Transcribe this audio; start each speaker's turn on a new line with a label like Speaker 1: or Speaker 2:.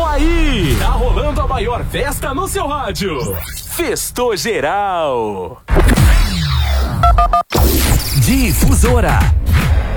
Speaker 1: estão aí. Tá rolando a maior festa no seu rádio. Festou geral. Difusora.